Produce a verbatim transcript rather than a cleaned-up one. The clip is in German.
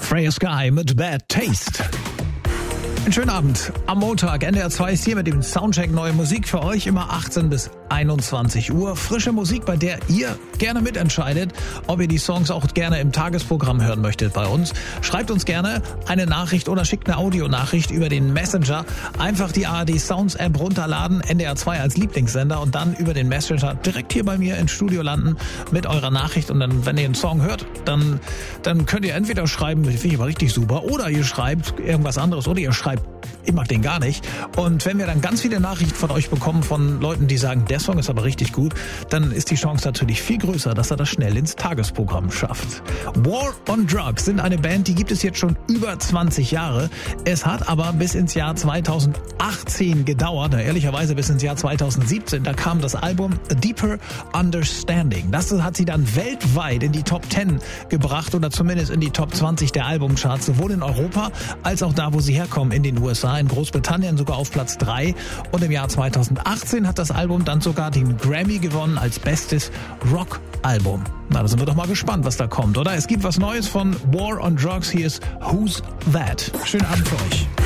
Freya Sky mit Bad Taste. Einen schönen Abend am Montag. N D R zwei ist hier mit dem Soundcheck. Neue Musik für euch, immer achtzehn bis einundzwanzig Uhr. Frische Musik, bei der ihr gerne mitentscheidet, ob ihr die Songs auch gerne im Tagesprogramm hören möchtet bei uns. Schreibt uns gerne eine Nachricht oder schickt eine Audionachricht über den Messenger. Einfach die A R D Sounds App runterladen, N D R zwei als Lieblingssender und dann über den Messenger direkt hier bei mir ins Studio landen mit eurer Nachricht. Und dann, wenn ihr einen Song hört, dann, dann könnt ihr entweder schreiben, finde ich aber richtig super, oder ihr schreibt irgendwas anderes, oder ihr schreibt, ich mag den gar nicht. Und wenn wir dann ganz viele Nachrichten von euch bekommen, von Leuten, die sagen, der Song ist aber richtig gut, dann ist die Chance natürlich viel größer, dass er das schnell ins Tagesprogramm schafft. War on Drugs sind eine Band, die gibt es jetzt schon über zwanzig Jahre. Es hat aber bis ins Jahr zweitausendachtzehn gedauert, na, ehrlicherweise bis ins Jahr zweitausendsiebzehn, da kam das Album A Deeper Understanding. Das hat sie dann weltweit in die Top zehn gebracht oder zumindest in die Top zwanzig der Albumcharts, sowohl in Europa als auch da, wo sie herkommen, in den U S A, in Großbritannien sogar auf Platz drei. Und im Jahr zweitausendachtzehn hat das Album dann sogar den Grammy gewonnen als bestes Rock-Album. Na, da sind wir doch mal gespannt, was da kommt, oder? Es gibt was Neues von War on Drugs. Hier ist Who's That? Schönen Abend für euch.